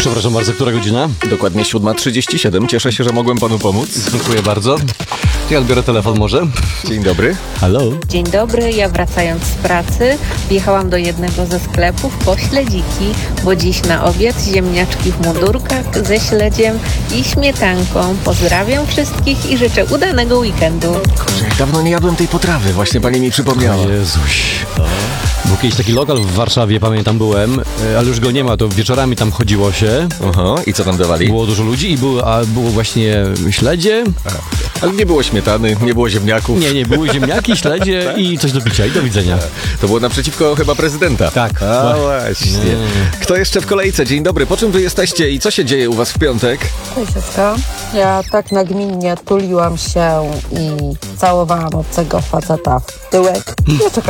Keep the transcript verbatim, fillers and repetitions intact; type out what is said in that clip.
Przepraszam bardzo, która godzina? Dokładnie siódma trzydzieści siedem. Cieszę się, że mogłem panu pomóc. Dziękuję bardzo. Ja odbiorę telefon może. Dzień dobry. Halo? Dzień dobry, ja wracając z pracy wjechałam do jednego ze sklepów po śledziki, bo dziś na obiad ziemniaczki w mundurkach ze śledziem i śmietanką. Pozdrawiam wszystkich i życzę udanego weekendu. Kurczę, jak dawno nie jadłem tej potrawy, właśnie pani mi przypomniała. O Jezuś. Był kiedyś taki lokal w Warszawie, pamiętam, byłem, ale już go nie ma, to wieczorami tam chodziło się. Aha, i co tam dawali? Było dużo ludzi i było, a było właśnie śledzie. Ale nie było śmietany, nie było ziemniaków. Nie, nie, były ziemniaki, śledzie i coś do picia i do widzenia. To było naprzeciwko chyba prezydenta. Tak. A właśnie. Nie. Kto jeszcze w kolejce? Dzień dobry, po czym wy jesteście i co się dzieje u was w piątek? Cześć, Sioska. Ja tak nagminnie tuliłam się i całowałam obcego faceta w tyłek. Nie czekam